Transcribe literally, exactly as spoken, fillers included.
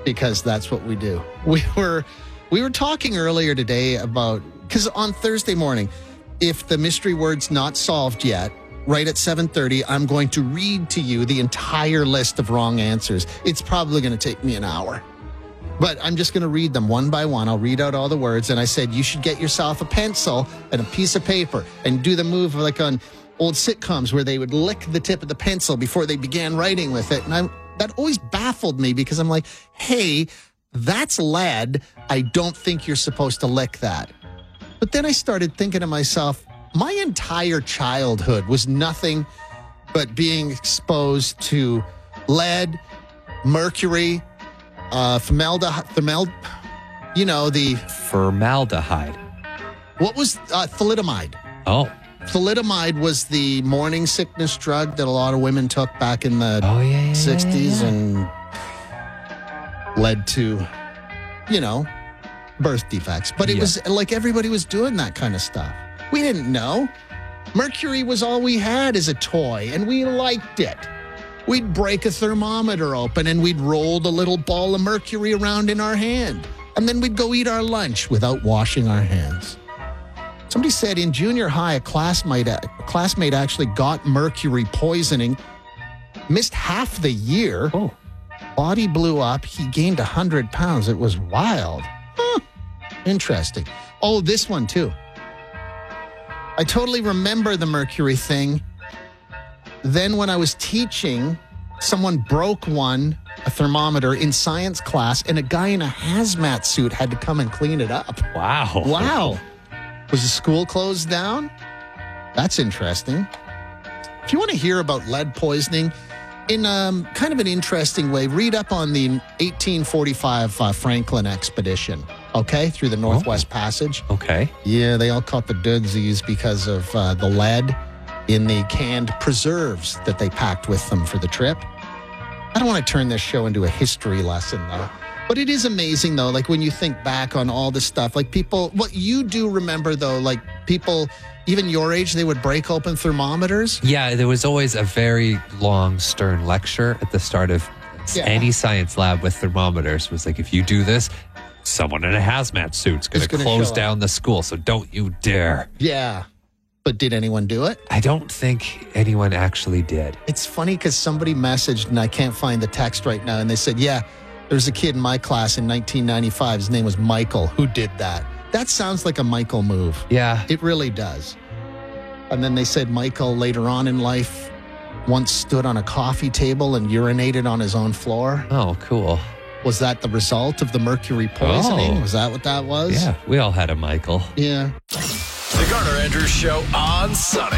because that's what we do. We were we were talking earlier today about, because on Thursday morning, if the mystery word's not solved yet, right at seven thirty, I'm going to read to you the entire list of wrong answers. It's probably going to take me an hour. But I'm just going to read them one by one. I'll read out all the words. And I said, you should get yourself a pencil and a piece of paper and do the move like on old sitcoms where they would lick the tip of the pencil before they began writing with it. And I, that always baffled me because I'm like, hey, that's lead. I don't think you're supposed to lick that. But then I started thinking to myself, my entire childhood was nothing but being exposed to lead, mercury, Uh, formaldehyde, formal, you know, the... Formaldehyde. What was uh, thalidomide? Oh. Thalidomide was the morning sickness drug that a lot of women took back in the oh, yeah, yeah, sixties yeah, yeah. and led to, you know, birth defects. But it yeah. was like everybody was doing that kind of stuff. We didn't know. Mercury was all we had as a toy, and we liked it. We'd break a thermometer open and we'd roll the little ball of mercury around in our hand. And then we'd go eat our lunch without washing our hands. Somebody said in junior high, a classmate, a classmate actually got mercury poisoning, missed half the year. Oh. Body blew up. He gained one hundred pounds. It was wild. Huh. Interesting. Oh, this one too. I totally remember the mercury thing. Then when I was teaching, someone broke one, a thermometer, in science class, and a guy in a hazmat suit had to come and clean it up. Wow. Wow. Was the school closed down? That's interesting. If you want to hear about lead poisoning in um, kind of an interesting way, read up on the eighteen forty-five uh, Franklin expedition, okay, through the Northwest oh. Passage. Okay. Yeah, they all caught the doodsies because of uh, the lead in the canned preserves that they packed with them for the trip. I don't want to turn this show into a history lesson, though. But it is amazing, though, like when you think back on all this stuff, like people, what you do remember, though, like people, even your age, they would break open thermometers. Yeah, there was always a very long, stern lecture at the start of yeah. any science lab with thermometers. It was like, if you do this, someone in a hazmat suit's going to close down up. the school, so don't you dare. Yeah. But did anyone do it? I don't think anyone actually did. It's funny because somebody messaged, and I can't find the text right now, and they said, yeah, there's a kid in my class in nineteen ninety-five. His name was Michael, who did that. That sounds like a Michael move. Yeah. It really does. And then they said Michael later on in life once stood on a coffee table and urinated on his own floor. Oh, cool. Was that the result of the mercury poisoning? Oh. Was that what that was? Yeah, we all had a Michael. Yeah. The Garner Andrews Show on Sunny.